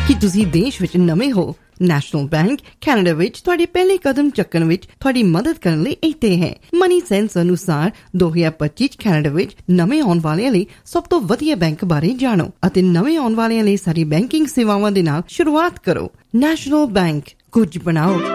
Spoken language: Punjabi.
ਕਿ ਤੁਸੀਂ ਦੇਸ਼ ਵਿੱਚ ਨਵੇਂ ਹੋ। ਨੈਸ਼ਨਲ ਬੈਂਕ ਕੈਨੇਡਾ ਵਿੱਚ ਤੁਹਾਡੇ ਪਹਿਲੇ ਕਦਮ ਚੱਕਣ ਵਿੱਚ ਤੁਹਾਡੀ ਮਦਦ ਕਰਨ ਲਈ ਇੱਥੇ ਹੈ। ਮਨੀ ਸੈਂਸ ਅਨੁਸਾਰ 2025 ਚ ਕੈਨੇਡਾ ਵਿੱਚ ਨਵੇਂ ਆਉਣ ਵਾਲਿਆਂ ਲਈ ਸਭ ਤੋਂ ਵਧੀਆ ਬੈਂਕ ਬਾਰੇ ਜਾਣੋ ਅਤੇ ਨਵੇਂ ਆਉਣ ਵਾਲਿਆਂ ਲਈ ਸਾਰੀ ਬੈਂਕਿੰਗ ਸੇਵਾਵਾਂ ਦੇ ਨਾਲ ਸ਼ੁਰੂਆਤ ਕਰੋ। ਨੈਸ਼ਨਲ ਬੈਂਕ, ਕੁਝ ਬਣਾਓ।